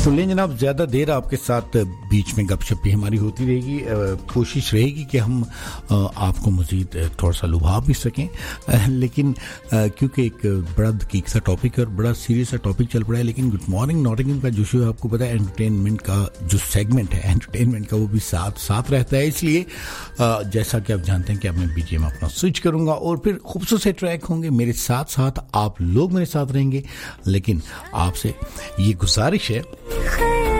तो लें जनाब, ज़्यादा देर आपके साथ बीच में गपशप भी हमारी होती रहेगी। कोशिश रहेगी कि हम आपको मज़ीद थोड़ा सा लुभा भी सकें, लेकिन क्योंकि एक बड़ा दकीक सा टॉपिक है और बड़ा सीरियस सा टॉपिक चल पड़ा है। लेकिन गुड मॉर्निंग नॉटिंघम का जो शो है, आपको पता है एंटरटेनमेंट का जो सेगमेंट है एंटरटेनमेंट का, वो भी साथ रहता है। इसलिए जैसा कि आप जानते हैं कि अब मैं बीजीएम अपना स्विच करूँगा और फिर खूबसूरत से ट्रैक होंगे मेरे साथ साथ, आप लोग मेरे साथ रहेंगे। लेकिन आपसे ये गुजारिश है